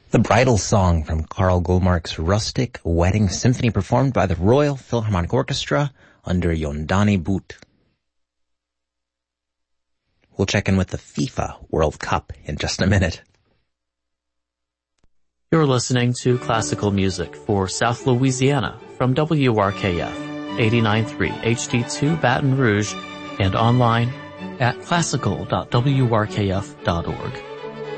The Bridal Song from Carl Goldmark's Rustic Wedding Symphony, performed by the Royal Philharmonic Orchestra under Yondani Boot. We'll check in with the FIFA World Cup in just a minute. You're listening to classical music for South Louisiana from WRKF 89.3 HD2 Baton Rouge and online at classical.wrkf.org.